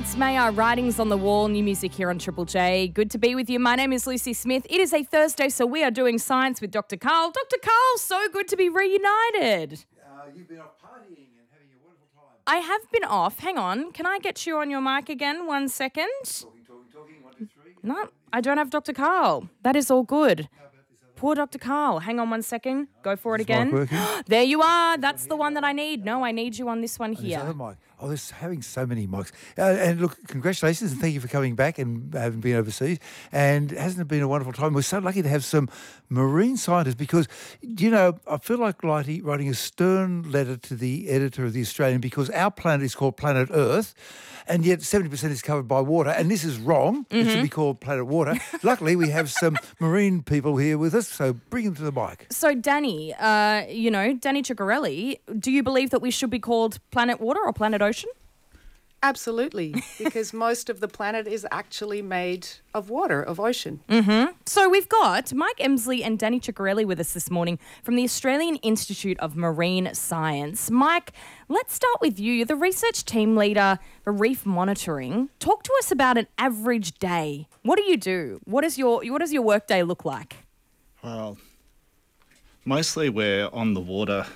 It's Maya, Writings on the Wall, new music here on Triple J. Good to be with you. My name is Lucy Smith. It is a Thursday, so we are doing science with Dr. Carl. Dr. Carl, so good to be reunited. You've been off partying and having a wonderful time. I have been off. Hang on. Can I get you on your mic again? 1 second. Talking. 1, 2, 3. No, I don't have Dr. Carl. That is all good. Poor Dr. Carl. Hang on 1 second. Go for it again. There you are. That's the one that I need. No, I need you on this one here. This other mic. Oh, there's having so many mics. And look, congratulations and thank you for coming back and having been overseas. And hasn't it been a wonderful time? We're so lucky to have some marine scientists because, you know, I feel like writing a stern letter to the editor of The Australian because our planet is called Planet Earth and yet 70% is covered by water. And this is wrong. It should be called Planet Water. Luckily, we have some marine people here with us, so bring them to the mic. So, Danny, Danny Ciccarelli, do you believe that we should be called Planet Water or Planet Ocean? Absolutely, because most of the planet is actually made of water, of ocean. So we've got Mike Emsley and Danny Ciccarelli with us this morning from the Australian Institute of Marine Science. Mike, let's start with you. You're the research team leader for reef monitoring. Talk to us about an average day. What do you do? What does your work day look like? Well, mostly we're on the water,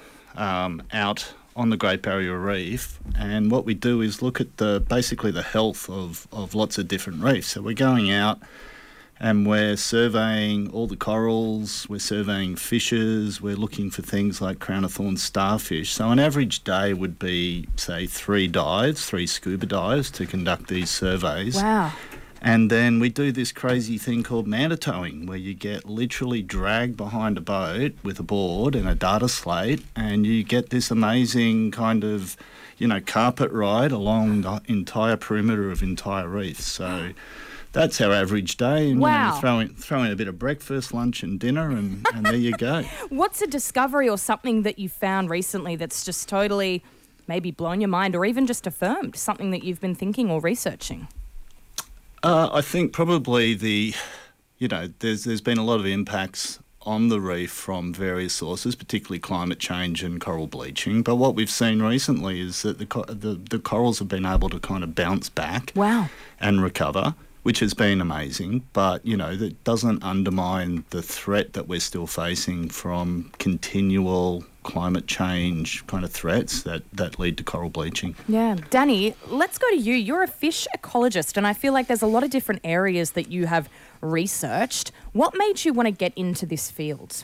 out on the Great Barrier Reef, and what we do is look at basically the health of lots of different reefs. So we're going out and we're surveying all the corals, we're surveying fishes, we're looking for things like crown of thorns starfish. So an average day would be, say, 3 scuba dives to conduct these surveys. Wow. And then we do this crazy thing called manta towing, where you get literally dragged behind a boat with a board and a data slate, and you get this amazing kind of, carpet ride along the entire perimeter of entire reefs. So that's our average day. And, wow. Throw in a bit of breakfast, lunch and dinner, and there you go. What's a discovery or something that you found recently that's just totally maybe blown your mind or even just affirmed something that you've been thinking or researching? I think probably there's been a lot of impacts on the reef from various sources, particularly climate change and coral bleaching. But what we've seen recently is that the corals have been able to kind of bounce back and recover, which has been amazing. But, that doesn't undermine the threat that we're still facing from continual climate change kind of threats that lead to coral bleaching. Yeah. Danny, let's go to you. You're a fish ecologist, and I feel like there's a lot of different areas that you have researched. What made you want to get into this field?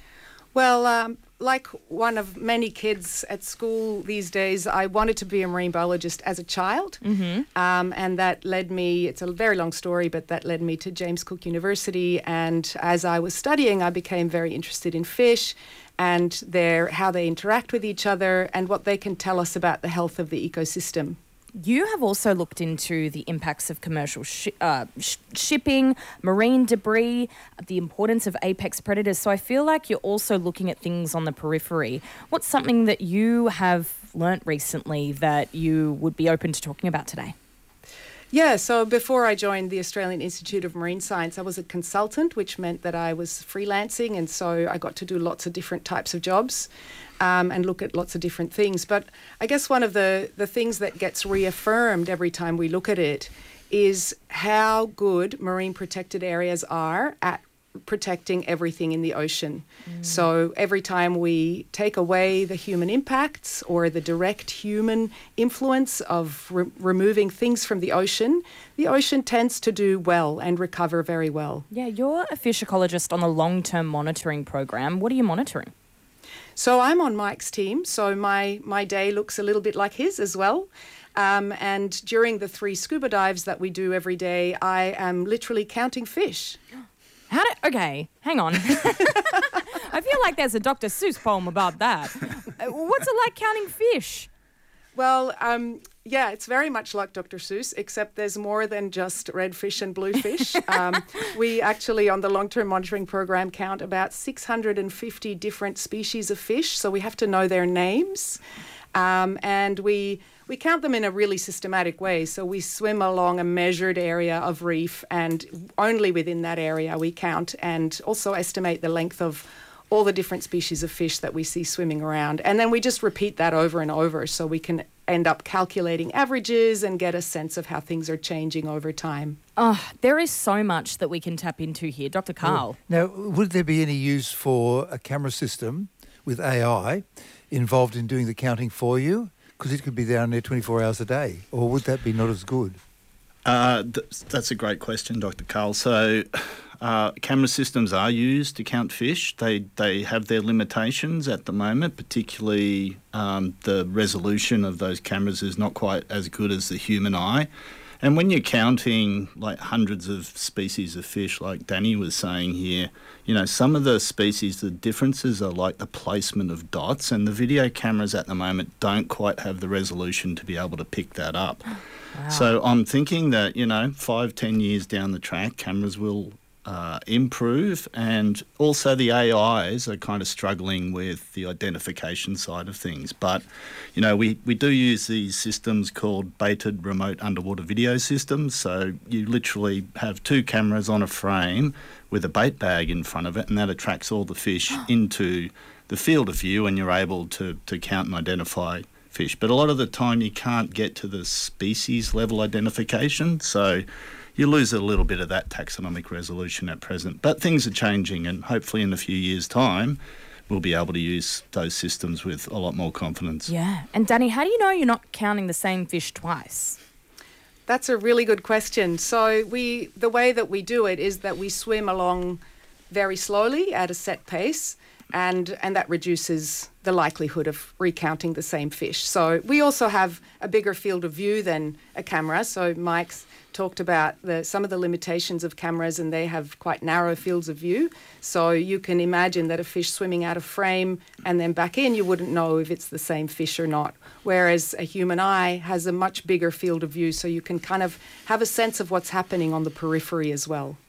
Well, like one of many kids at school these days, I wanted to be a marine biologist as a child. And that led me, it's a very long story, but that led me to James Cook University. And as I was studying, I became very interested in fish and how they interact with each other and what they can tell us about the health of the ecosystem. You have also looked into the impacts of commercial shipping, marine debris, the importance of apex predators. So I feel like you're also looking at things on the periphery. What's something that you have learnt recently that you would be open to talking about today? Yeah, so before I joined the Australian Institute of Marine Science, I was a consultant, which meant that I was freelancing, and so I got to do lots of different types of jobs and look at lots of different things. But I guess one of the things that gets reaffirmed every time we look at it is how good marine protected areas are at protecting everything in the ocean. So every time we take away the human impacts or the direct human influence of removing things from the ocean tends to do well and recover very well. Yeah, you're a fish ecologist on the long-term monitoring program. What are you monitoring? So I'm on Mike's team, so my day looks a little bit like his as well. And during the 3 scuba dives that we do every day, I am literally counting fish. Okay, hang on. I feel like there's a Dr. Seuss poem about that. What's it like counting fish? Well, yeah, it's very much like Dr. Seuss, except there's more than just red fish and blue fish. We actually, on the long-term monitoring program, count about 650 different species of fish, so we have to know their names. And we count them in a really systematic way. So we swim along a measured area of reef, and only within that area we count and also estimate the length of all the different species of fish that we see swimming around. And then we just repeat that over and over so we can end up calculating averages and get a sense of how things are changing over time. Oh, there is so much that we can tap into here. Dr. Karl. Now, would there be any use for a camera system with AI involved in doing the counting for you? Because it could be down there 24 hours a day. Or would that be not as good? That's a great question, Dr. Karl. So camera systems are used to count fish. They have their limitations at the moment, particularly the resolution of those cameras is not quite as good as the human eye. And when you're counting like hundreds of species of fish, like Danny was saying here, you know, some of the species, the differences are like the placement of dots, and the video cameras at the moment don't quite have the resolution to be able to pick that up. Wow. So I'm thinking that, 5-10 years down the track, cameras will improve, and also the AIs are kind of struggling with the identification side of things. But, we do use these systems called baited remote underwater video systems. So you literally have 2 cameras on a frame with a bait bag in front of it, and that attracts all the fish into the field of view, and you're able to count and identify fish. But a lot of the time you can't get to the species level identification, so you lose a little bit of that taxonomic resolution at present. But things are changing, and hopefully in a few years' time, we'll be able to use those systems with a lot more confidence. Yeah. And Danny, how do you know you're not counting the same fish twice? That's a really good question. So the way that we do it is that we swim along very slowly at a set pace, and that reduces the likelihood of recounting the same fish. So we also have a bigger field of view than a camera. So Mike's talked about some of the limitations of cameras, and they have quite narrow fields of view. So you can imagine that a fish swimming out of frame and then back in, you wouldn't know if it's the same fish or not. Whereas a human eye has a much bigger field of view, so you can kind of have a sense of what's happening on the periphery as well.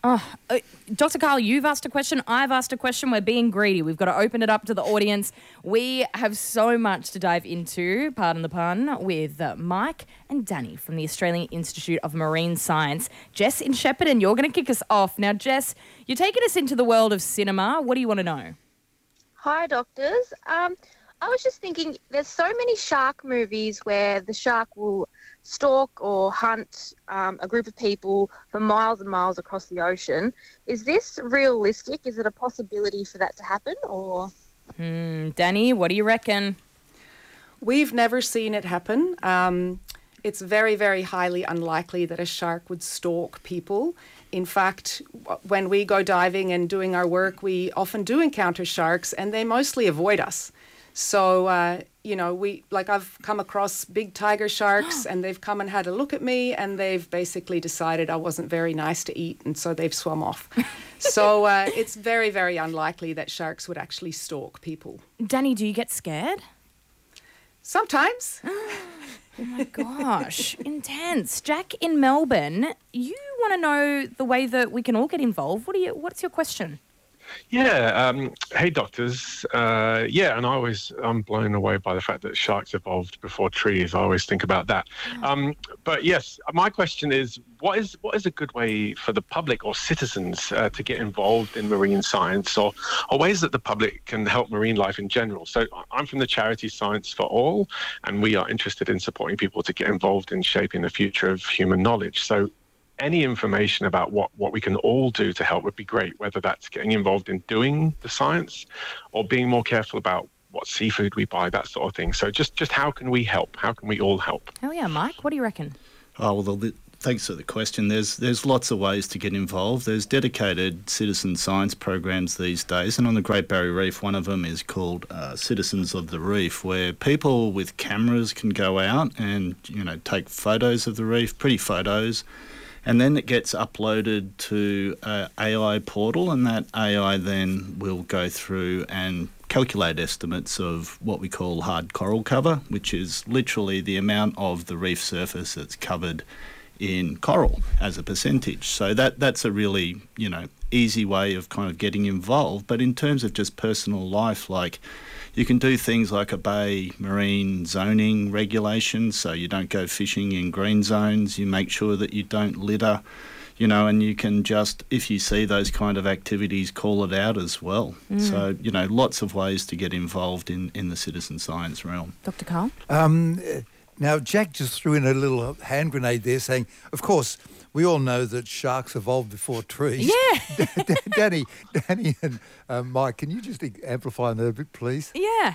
Dr. Karl, you've asked a question, I've asked a question. We're being greedy. We've got to open it up to the audience. We have so much to dive into, pardon the pun, with Mike and Danny from the Australian Institute of Marine Science. Jess in Shepparton, you're going to kick us off. Now, Jess, you're taking us into the world of cinema. What do you want to know? Hi, doctors. I was just thinking, there's so many shark movies where the shark will stalk or hunt a group of people for miles and miles across the ocean. Is this realistic? Is it a possibility for that to happen? Or Danny, what do you reckon? We've never seen it happen. It's very, very highly unlikely that a shark would stalk people. In fact, when we go diving and doing our work, we often do encounter sharks, and they mostly avoid us. So, I've come across big tiger sharks, and they've come and had a look at me, and they've basically decided I wasn't very nice to eat, and so they've swum off. So it's very, very unlikely that sharks would actually stalk people. Danny, do you get scared? Sometimes. Oh my gosh, intense. Jack in Melbourne, you want to know the way that we can all get involved. What's your question? Yeah. Hey, doctors. And I'm blown away by the fact that sharks evolved before trees. I always think about that. But yes, my question is, what is a good way for the public or citizens to get involved in marine science, or ways that the public can help marine life in general? So I'm from the charity Science for All, and we are interested in supporting people to get involved in shaping the future of human knowledge. So any information about what we can all do to help would be great, whether that's getting involved in doing the science or being more careful about what seafood we buy, that sort of thing. So just how can we help? How can we all help? Oh yeah, Mike, what do you reckon? Oh, well, thanks for the question. There's lots of ways to get involved. There's dedicated citizen science programs these days, and on the Great Barrier Reef, one of them is called Citizens of the Reef, where people with cameras can go out and take photos of the reef, pretty photos. And then it gets uploaded to an AI portal, and that AI then will go through and calculate estimates of what we call hard coral cover, which is literally the amount of the reef surface that's covered in coral as a percentage. So that's a really, easy way of kind of getting involved. But in terms of just personal life, like, you can do things like obey marine zoning regulations, so you don't go fishing in green zones. You make sure that you don't litter, and you can just, if you see those kind of activities, call it out as well. So, lots of ways to get involved in the citizen science realm. Dr. Karl? Now, Jack just threw in a little hand grenade there saying, of course, we all know that sharks evolved before trees. Yeah. Danny and Mike, can you just amplify on that a bit, please? Yeah.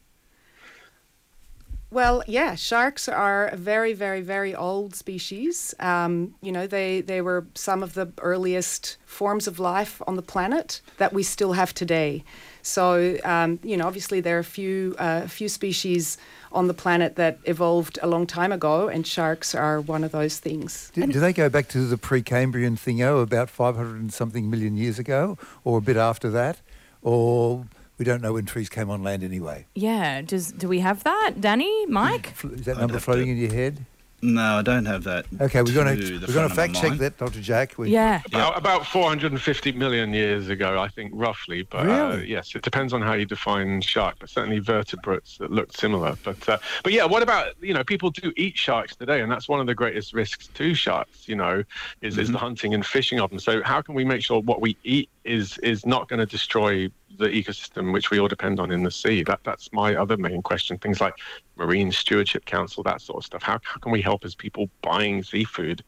Well, yeah, sharks are a very, very, very old species. They were some of the earliest forms of life on the planet that we still have today. So, obviously there are a few species on the planet that evolved a long time ago, and sharks are one of those things. Do they go back to the Precambrian thingo about 500 and something million years ago, or a bit after that? Or we don't know when trees came on land anyway? Yeah. Do we have that? Danny? Mike? Is that number floating in your head? No, I don't have that. Okay, we're going to to fact check that, Dr. Jack. Yeah. About 450 million years ago, I think, roughly. But Really? yes, it depends on how you define shark. But certainly vertebrates that look similar. But yeah, what about, people do eat sharks today, and that's one of the greatest risks to sharks. Is the hunting and fishing of them. So how can we make sure what we eat is not going to destroy the ecosystem which we all depend on in the sea? That's my other main question. Things like Marine Stewardship Council, that sort of stuff. How can we help as people buying seafood?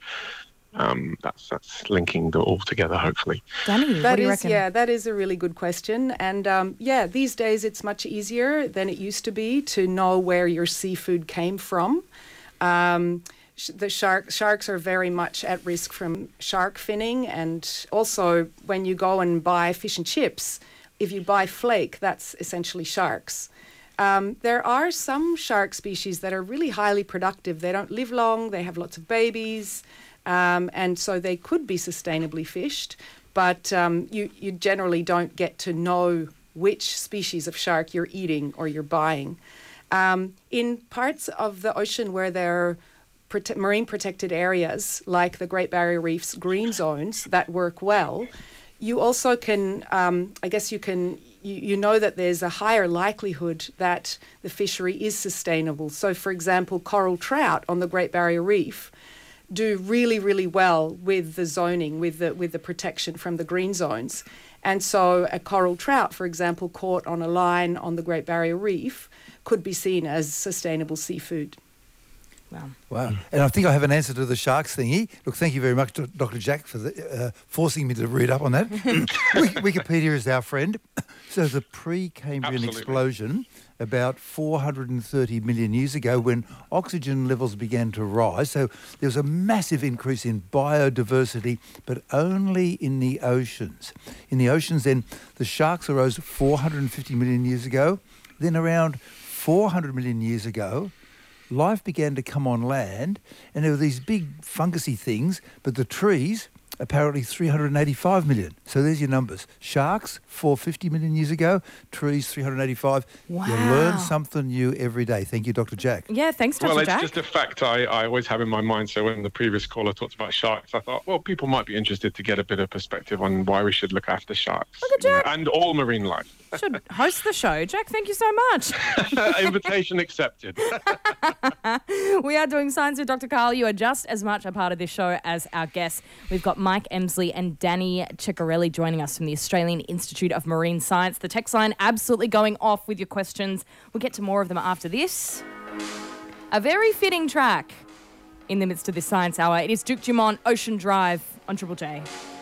That's linking it all together, hopefully. Danny, what do you reckon? Yeah, that is a really good question. And these days it's much easier than it used to be to know where your seafood came from. The sharks are very much at risk from shark finning, and also when you go and buy fish and chips, if you buy flake, that's essentially sharks. There are some shark species that are really highly productive. They don't live long, they have lots of babies, and so they could be sustainably fished, but you generally don't get to know which species of shark you're eating or you're buying. In parts of the ocean where there are marine protected areas, like the Great Barrier Reef's green zones that work well, you also can, you know that there's a higher likelihood that the fishery is sustainable. So, for example, coral trout on the Great Barrier Reef do really, really well with the zoning, with the protection from the green zones. And so a coral trout, for example, caught on a line on the Great Barrier Reef could be seen as sustainable seafood. Wow. And I think I have an answer to the sharks thingy. Look, thank you very much, Dr. Jack, for forcing me to read up on that. Wikipedia is our friend. So the Precambrian explosion about 430 million years ago, when oxygen levels began to rise. So there was a massive increase in biodiversity, but only in the oceans. In the oceans, then, the sharks arose 450 million years ago. Then around 400 million years ago, life began to come on land, and there were these big fungusy things, but the trees, apparently 385 million. So there's your numbers. Sharks, 450 million years ago. Trees, 385. Wow. You learn something new every day. Thank you, Dr. Jack. Yeah, thanks, Dr. Well, Jack. it's just a fact I always have in my mind. So when the previous caller talked about sharks, I thought, well, people might be interested to get a bit of perspective on why we should look after sharks. Look at Jack. And all marine life. Should host the show. Jack, thank you so much. Invitation accepted. We are doing Science with Dr. Karl. You are just as much a part of this show as our guests. We've got Mike Emsley and Danny Ciccarelli joining us from the Australian Institute of Marine Science. The text line absolutely going off with your questions. We'll get to more of them after this. A very fitting track in the midst of this Science Hour. It is Duke Dumont, Ocean Drive on Triple J.